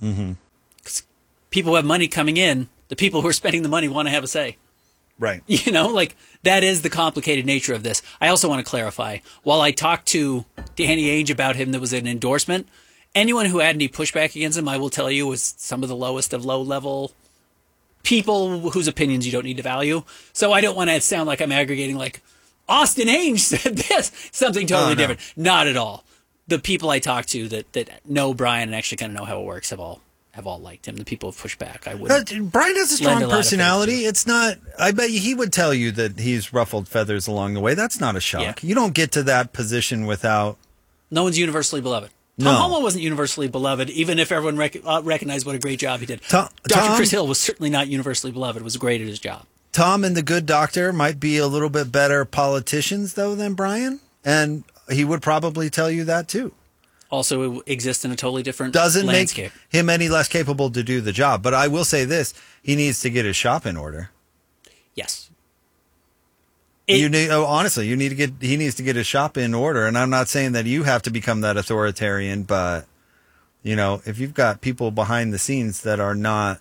Because people who have money coming in, the people who are spending the money want to have a say. Right. That is the complicated nature of this. I also want to clarify, while I talked to Danny Ainge about him, that was an endorsement. Anyone who had any pushback against him, I will tell you, was some of the lowest of low-level people whose opinions you don't need to value. So I don't want to sound like I'm aggregating like, Austin Ainge said this, something totally different. Not at all. The people I talk to that know Brian and actually kind of know how it works have all liked him. The people who push back, I wouldn't. Brian has a strong personality. It's not. I bet he would tell you that he's ruffled feathers along the way. That's not a shock. Yeah. You don't get to that position without. No one's universally beloved. Tom Holmoe wasn't universally beloved, even if everyone recognized what a great job he did. Dr. Chris Hill was certainly not universally beloved. Was great at his job. Tom and the good doctor might be a little bit better politicians, though, than Brian, and he would probably tell you that too. Also exists in a totally different Doesn't landscape. make him any less capable to do the job. But I will say this: he needs to get his shop in order. Yes. He needs to get his shop in order. And I'm not saying that you have to become that authoritarian, but if you've got people behind the scenes that are not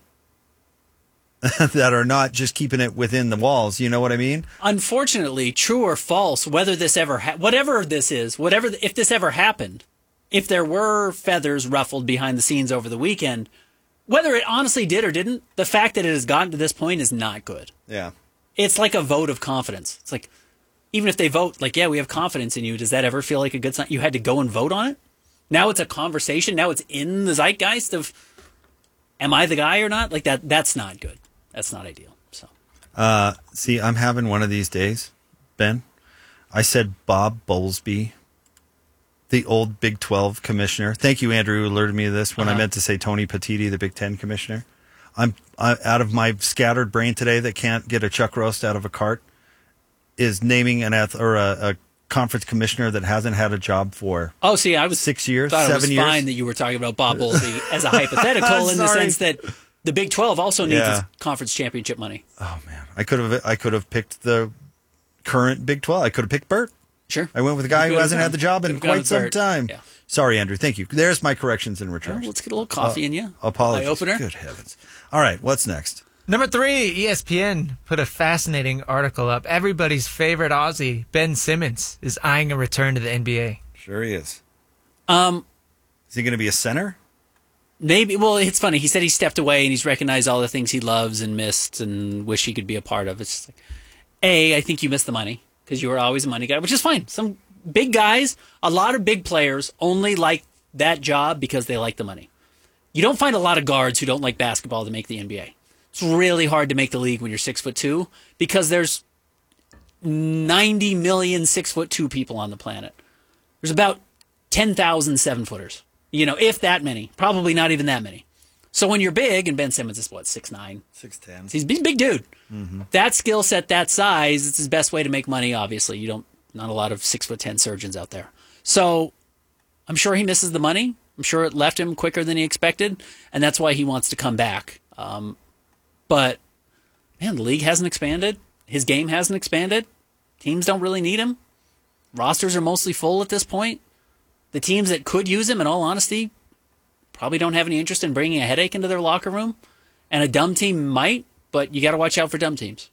just keeping it within the walls, you know what I mean? Unfortunately, true or false, whether this ever if this ever happened, if there were feathers ruffled behind the scenes over the weekend, whether it honestly did or didn't, the fact that it has gotten to this point is not good. Yeah. It's like a vote of confidence. It's like, even if they vote, like, yeah, we have confidence in you, does that ever feel like a good sign? You had to go and vote on it? Now it's a conversation. Now it's in the zeitgeist of, am I the guy or not? Like, that's not good. That's not ideal. So, see, I'm having one of these days, Ben. I said Bob Bowlesby, the old Big 12 commissioner. Thank you, Andrew, who alerted me to this when I meant to say Tony Petitti, the Big 10 commissioner. I'm out of my scattered brain today that can't get a chuck roast out of a cart is naming a conference commissioner that hasn't had a job for I was 6 years, thought 7 years. It was fine that you were talking about Bob Bowlesby as a hypothetical in the sense that the Big 12 also needs its conference championship money. Oh man, I could have picked the current Big 12. I could have picked Bert. Sure, I went with a guy who hasn't had the job in quite some time. Yeah. Sorry, Andrew. Thank you. There's my corrections and returns. Well, let's get a little coffee in you. Apologies. Eye opener. Good heavens. All right, what's next? Number 3, ESPN put a fascinating article up. Everybody's favorite Aussie, Ben Simmons, is eyeing a return to the NBA. Sure he is. Is he going to be a center? Maybe. Well, it's funny. He said he stepped away and he's recognized all the things he loves and missed and wish he could be a part of. It's just like, I think you missed the money because you were always a money guy, which is fine. Some big guys, a lot of big players only like that job because they like the money. You don't find a lot of guards who don't like basketball to make the NBA. It's really hard to make the league when you're 6'2" because there's 90 million 6'2" people on the planet. There's about 10,000 7-footers. If that many. Probably not even that many. So when you're big, and Ben Simmons is what, 6'9"? 6'10". He's a big dude. Mm-hmm. That skill set, that size, it's his best way to make money, obviously. Not a lot of 6'10" surgeons out there. So I'm sure he misses the money. I'm sure it left him quicker than he expected, and that's why he wants to come back. But, man, the league hasn't expanded. His game hasn't expanded. Teams don't really need him. Rosters are mostly full at this point. The teams that could use him, in all honesty, probably don't have any interest in bringing a headache into their locker room. And a dumb team might, but you got to watch out for dumb teams.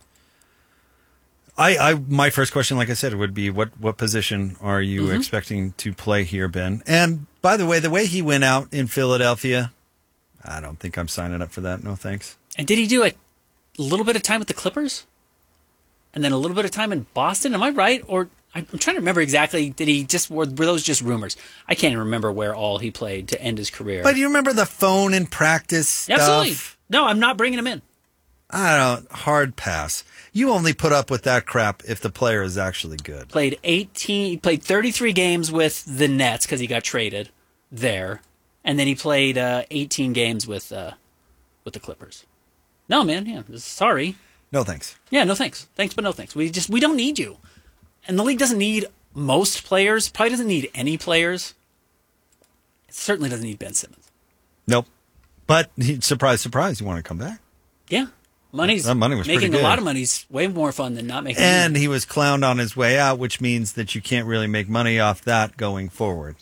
My first question, like I said, would be what position are you expecting to play here, Ben? And by the way he went out in Philadelphia, I don't think I'm signing up for that. No thanks. And did he do a little bit of time with the Clippers? And then a little bit of time in Boston? Am I right? Or I'm trying to remember exactly. Were those just rumors? I can't even remember where all he played to end his career. But you remember the phone in practice stuff? Absolutely. No, I'm not bringing him in. I don't. Hard pass. You only put up with that crap if the player is actually good. Played 33 games with the Nets because he got traded there, and then he played 18 games with the Clippers. No, man. Yeah. Sorry. No thanks. Yeah. No thanks. Thanks, but no thanks. We don't need you, and the league doesn't need most players. Probably doesn't need any players. It certainly doesn't need Ben Simmons. Nope. But surprise, surprise, you want to come back? Yeah. Money was making a lot of money's way more fun than not making money. He was clowned on his way out, which means that you can't really make money off that going forward.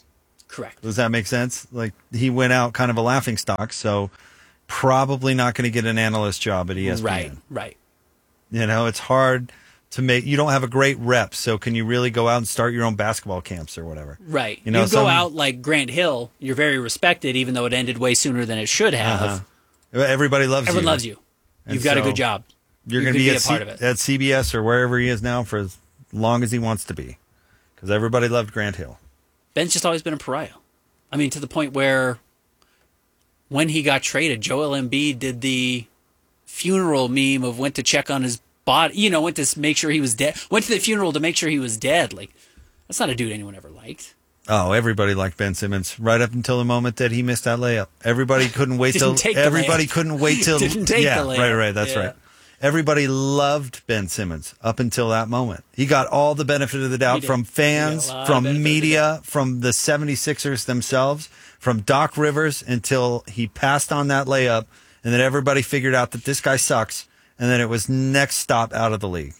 Correct. Does that make sense? Like, he went out kind of a laughingstock, so probably not going to get an analyst job at ESPN. Right. You know, it's hard to make. You don't have a great rep, so can you really go out and start your own basketball camps or whatever? Right. You know, go out like Grant Hill. You're very respected, even though it ended way sooner than it should have. Everybody loves you. Everyone loves you. And You've got a so good job. You're You going to could be a part of it. at CBS or wherever he is now for as long as he wants to be, because everybody loved Grant Hill. Ben's just always been a pariah. I mean, to the point where when he got traded, Joel Embiid did the funeral meme of went to check on his body, you know, went to make sure he was dead, went to the funeral to make sure he was dead. Like, that's not a dude anyone ever liked. Oh, everybody liked Ben Simmons right up until the moment that he missed that layup. Everybody couldn't wait till Didn't take the everybody layup. couldn't wait till Didn't take yeah, the layup. right, that's Yeah. right. Everybody loved Ben Simmons up until that moment. He got all the benefit of the doubt did. from fans, He got a lot of from benefit of the media, from the 76ers themselves, from Doc Rivers until he passed on that layup, and then everybody figured out that this guy sucks, and then it was next stop out of the league.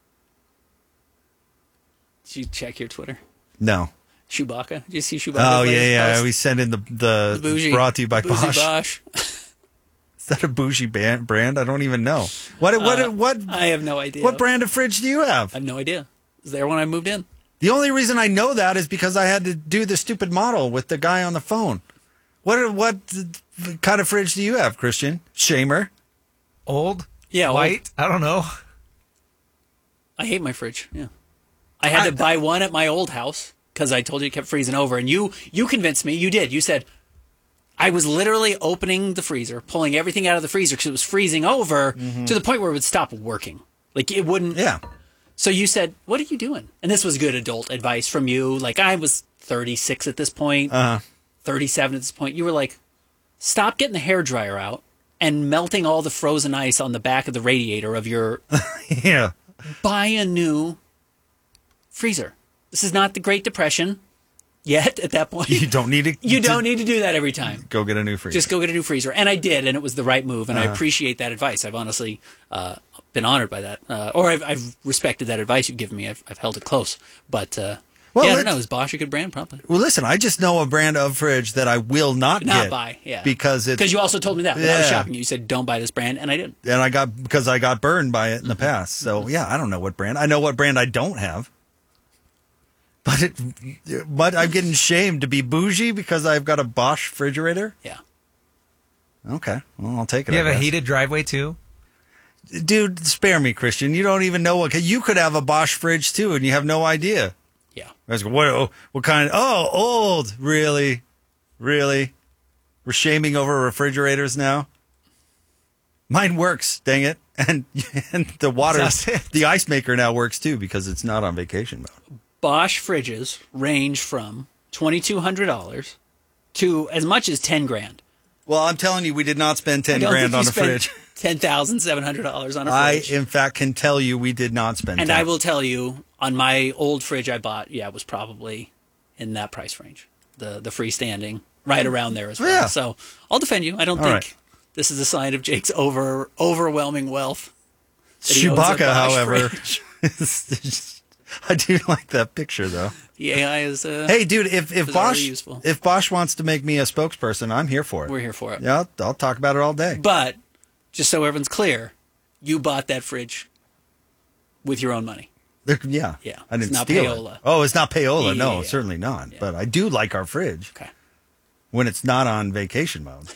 Did you check your Twitter? No. Chewbacca? Did you see Chewbacca? Oh, latest yeah. post? We sent in the Bougie. brought to you by Bougie Bosch. Is that a bougie brand? I don't even know. What I have no idea. What brand of fridge do you have? I have no idea. It was there when I moved in. The only reason I know that is because I had to do the stupid model with the guy on the phone. What kind of fridge do you have, Christian? Shamer? Old? Yeah, old. White? I don't know. I hate my fridge. Yeah. I had to buy one at my old house because I told you it kept freezing over. And you convinced me. You did. You said, I was literally opening the freezer, pulling everything out of the freezer because it was freezing over to the point where it would stop working. Like it wouldn't. Yeah. So you said, what are you doing? And this was good adult advice from you. Like I was 36 at this point, 37 at this point. You were like, stop getting the hairdryer out and melting all the frozen ice on the back of the radiator of your Yeah. buy a new freezer. This is not the Great Depression yet at that point. You don't need to. You don't need to do that every time. go get a new freezer. Just go get a new freezer. And I did, and it was the right move, and I appreciate that advice. I've honestly been honored by that. Or I've respected that advice you've given me. I've held it close. But, yeah, I don't know. Is Bosch a good brand? Probably. Well, listen, I just know a brand of fridge that I will not get. Buy, yeah. Because you also told me that when I was Yeah. shopping. You said, don't buy this brand, and I did. and I got burned by it in the past. So yeah, I don't know what brand. I know what brand I don't have. But I'm getting shamed to be bougie because I've got a Bosch refrigerator. Yeah. Okay, well I'll take it. You I have a guess. heated driveway too? Dude, spare me, Christian. You don't even know you could have a Bosch fridge too, and you have no idea. Yeah. I was going, what kind? Oh, old, really? We're shaming over refrigerators now. Mine works, dang it, and the water, That's it. the ice maker now works too because it's not on vacation mode. Bosch fridges range from $2,200 to as much as $10,000. Well, I'm telling you, we did not spend I don't $10,000 think on you a spent fridge. $10,700 on a I, fridge. in fact, can tell you we did not spend. And 10. I will tell you, on my old fridge I bought, it was probably in that price range. The freestanding, right around there as well. Yeah. So I'll defend you. I don't All think right. this is a sign of Jake's overwhelming wealth. that he owns a Chewbacca, Bosch however, fridge. I do like that picture though. The AI is. Hey, dude, if bizarrely Bosch useful. if Bosch wants to make me a spokesperson, I'm here for it. We're here for it. Yeah, I'll talk about it all day. But just so everyone's clear, you bought that fridge with your own money. Yeah, Yeah, I didn't it's not steal payola. it. Oh, it's not payola. No, Yeah. certainly not. Yeah. But I do like our fridge Okay. when it's not on vacation mode.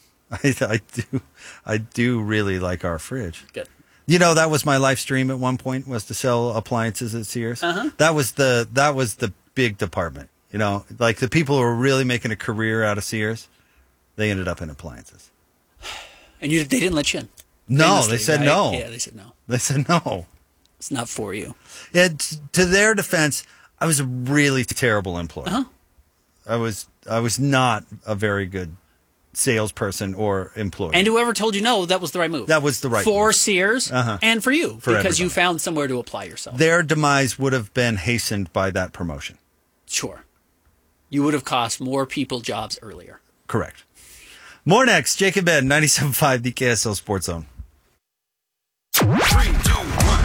I do really like our fridge. Good. You know, that was my live stream at one point, was to sell appliances at Sears. Uh-huh. That was the big department. You know, like the people who were really making a career out of Sears, they ended up in appliances. And they didn't let you in. No, Famously, they said right? no. Yeah, they said no. They said no. It's not for you. To their defense, I was a really terrible employee. Uh-huh. I was not a very good salesperson or employee. And whoever told you no, that was the right move. That was the right for move. Sears Uh-huh. and for you, For because you everybody. found somewhere to apply yourself. Their demise would have been hastened by that promotion. Sure. You would have cost more people jobs earlier. Correct. More next. Jacob Ben, 97.5, the KSL Sports Zone. 3, 2, 1. This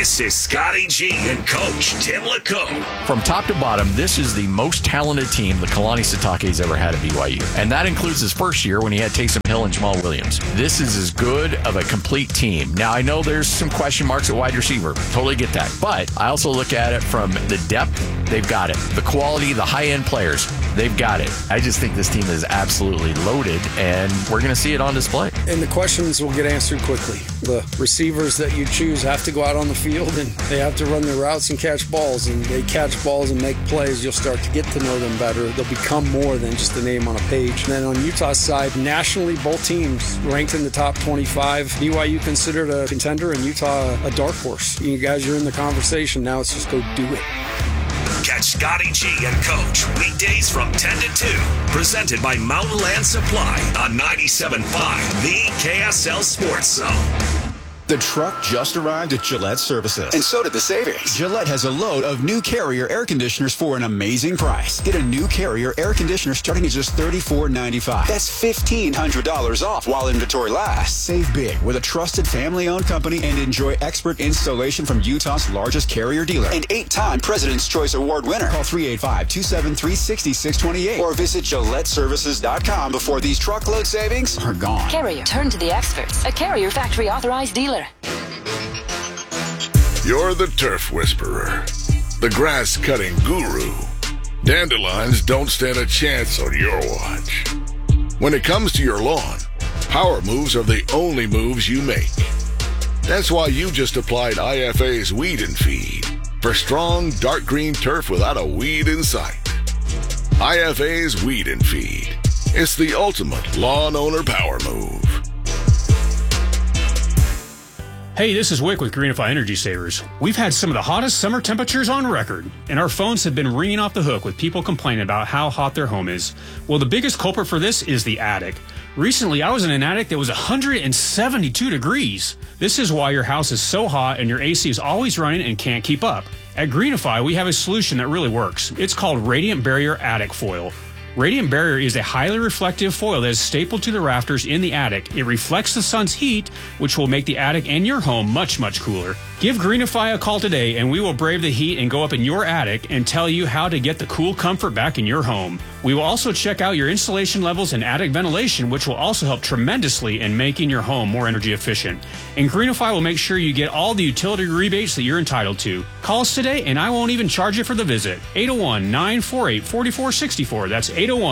This is Scotty G and Coach Tim LeComb. From top to bottom, this is the most talented team that Kalani Sitake's ever had at BYU. And that includes his first year when he had Taysom Hill and Jamal Williams. This is as good of a complete team. Now, I know there's some question marks at wide receiver. Totally get that. But I also look at it from the depth. They've got it. The quality, the high-end players, they've got it. I just think this team is absolutely loaded, and we're going to see it on display. And the questions will get answered quickly. The receivers that you choose have to go out on the field, and they have to run their routes and catch balls, and they catch balls and make plays. You'll start to get to know them better. They'll become more than just a name on a page. And then on Utah's side, nationally, both teams ranked in the top 25. BYU considered a contender, and Utah a dark horse. You guys are in the conversation. Now it's just go do it. Catch Scotty G and Coach weekdays from 10 to 2. Presented by Mountain Land Supply on 97.5, the KSL Sports Zone. The truck just arrived at Gillette Services. And so did the savings. Gillette has a load of new Carrier air conditioners for an amazing price. Get a new Carrier air conditioner starting at just $34.95. That's $1,500 off while inventory lasts. Save big with a trusted family-owned company and enjoy expert installation from Utah's largest Carrier dealer and 8-time President's Choice Award winner. Call 385-273-6628 or visit GilletteServices.com before these truckload savings are gone. Carrier, turn to the experts. A Carrier factory authorized dealer. You're the turf whisperer, the grass cutting guru. Dandelions don't stand a chance on your watch. When it comes to your lawn, power moves are the only moves you make. That's why you just applied IFA's Weed and Feed for strong, dark green turf without a weed in sight. IFA's Weed and Feed. It's the ultimate lawn owner power move. Hey, this is Wick with Greenify Energy Savers. We've had some of the hottest summer temperatures on record, and our phones have been ringing off the hook with people complaining about how hot their home is. Well, the biggest culprit for this is the attic. Recently, I was in an attic that was 172 degrees. This is why your house is so hot and your AC is always running and can't keep up. At Greenify, we have a solution that really works. It's called Radiant Barrier Attic Foil. Radiant Barrier is a highly reflective foil that is stapled to the rafters in the attic. It reflects the sun's heat, which will make the attic and your home much, much cooler. Give Greenify a call today and we will brave the heat and go up in your attic and tell you how to get the cool comfort back in your home. We will also check out your insulation levels and attic ventilation, which will also help tremendously in making your home more energy efficient. And Greenify will make sure you get all the utility rebates that you're entitled to. Call us today and I won't even charge you for the visit. 801-948-4464. That's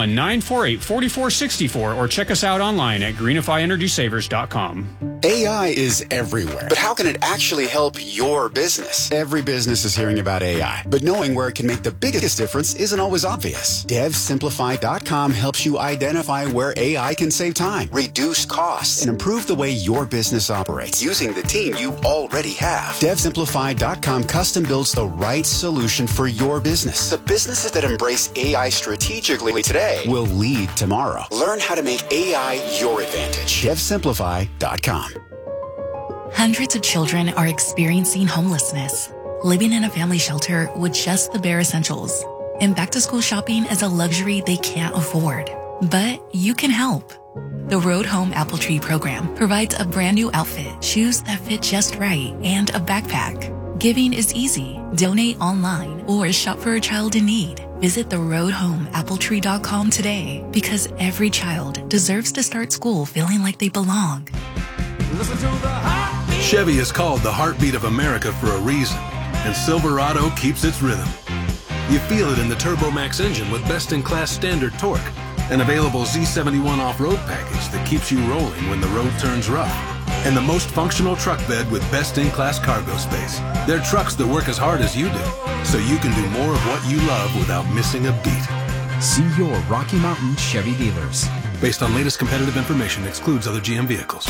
801-948-4464, or check us out online at greenifyenergysavers.com. AI is everywhere, but how can it actually help your business? Every business is hearing about AI, but knowing where it can make the biggest difference isn't always obvious. DevSimplify.com helps you identify where AI can save time, reduce costs, and improve the way your business operates using the team you already have. DevSimplify.com custom builds the right solution for your business. The businesses that embrace AI strategically today will lead tomorrow. Learn how to make AI your advantage. DevSimplify.com. Hundreds of children are experiencing homelessness, living in a family shelter with just the bare essentials. And back-to-school shopping is a luxury they can't afford. But you can help. The Road Home Apple Tree program provides a brand new outfit, shoes that fit just right, and a backpack. Giving is easy. Donate online or shop for a child in need. Visit theroadhomeappletree.com today, because every child deserves to start school feeling like they belong. Chevy is called the heartbeat of America for a reason, and Silverado keeps its rhythm. You feel it in the TurboMax engine with best-in-class standard torque, an available Z71 off-road package that keeps you rolling when the road turns rough, and the most functional truck bed with best-in-class cargo space. They're trucks that work as hard as you do, so you can do more of what you love without missing a beat. See your Rocky Mountain Chevy dealers. Based on latest competitive information, excludes other GM vehicles.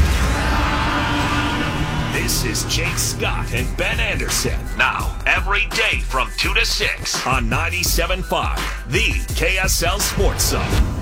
This is Jake Scott and Ben Anderson. Now, every day from 2 to 6 on 97.5, the KSL Sports Zone.